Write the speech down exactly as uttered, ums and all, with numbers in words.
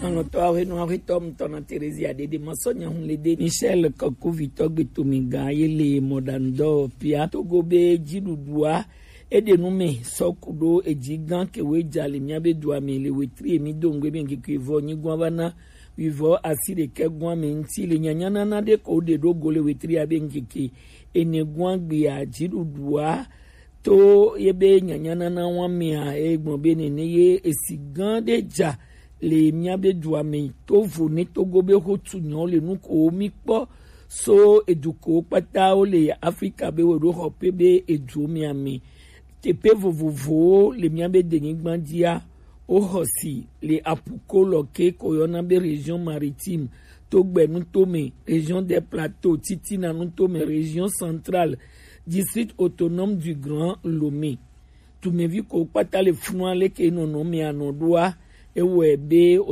Dans to awe no awe tom to na Teresia de de masonya hun le de Michel Kakou Vitogbe Tominga yele modando pia to gobe jidudua e de nume sokudo ejigan kewe jale miabe dua me le wetri emi dongwe be nkiku ivo nyi gwanbana vivo asire ke gwan me nti le nyanyana na de ko de do gole wetri abe nkiki ene gwan gbe ajidudua to yebe nyanyana na wami a egbon be ne ye esigan de ja le miabe duame to voni to gobe hotu nyon le nu ko mi po so eduko pata o le Africa be wo ro pe be edu mi ami te pe vovovo le miabe deni gbandia o hosi le apuko loke ko yona be région maritime to gbenu to me région des plateaux titi na nu to me région centrale district autonome du Grand Lomé tu me vi ko pata le funu ale ke no no mi anodoa ewe be